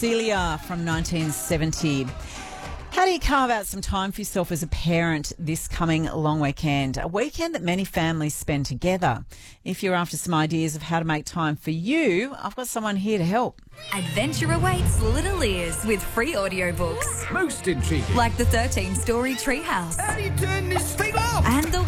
Celia from 1970. How do you carve out some time for yourself as a parent this coming long weekend? A weekend that many families spend together. If you're after some ideas of how to make time for you, I've got someone here to help. Adventure awaits little ears with free audiobooks. Most intriguing. Like the 13-story Treehouse. How do you turn this thing off? And the